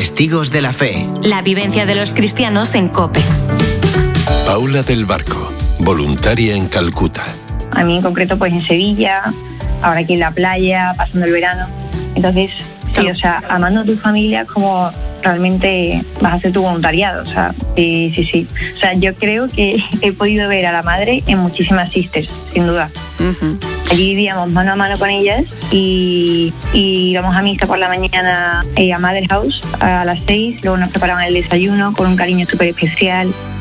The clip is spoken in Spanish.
Testigos de la Fe. La vivencia de los cristianos en COPE. Paula del Barco, voluntaria en Calcuta. A mí en concreto pues en Sevilla, ahora aquí en la playa, pasando el verano. Entonces, sí, o sea, amando a tu familia como realmente vas a hacer tu voluntariado, o sea, sí. O sea, yo creo que he podido ver a la madre en muchísimas sisters, sin duda. Uh-huh. Allí vivíamos mano a mano con ellas y íbamos a misa por la mañana a Mother House a las 6, luego nos preparaban el desayuno con un cariño súper especial.